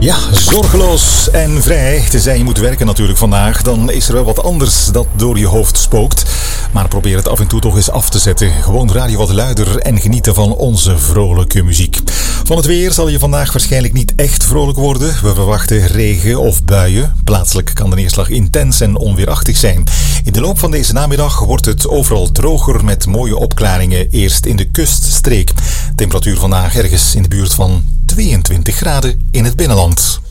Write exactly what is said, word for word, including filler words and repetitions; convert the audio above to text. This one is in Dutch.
Ja, zorgeloos en vrij. Tenzij je moet werken natuurlijk vandaag, dan is er wel wat anders dat door je hoofd spookt. Maar probeer het af en toe toch eens af te zetten. Gewoon radio wat luider en genieten van onze vrolijke muziek. Van het weer zal je vandaag waarschijnlijk niet echt vrolijk worden. We verwachten regen of buien. Plaatselijk kan de neerslag intens en onweerachtig zijn. In de loop van deze namiddag wordt het overal droger met mooie opklaringen. Eerst in de kuststreek. Temperatuur vandaag ergens in de buurt van tweeëntwintig graden in het binnenland.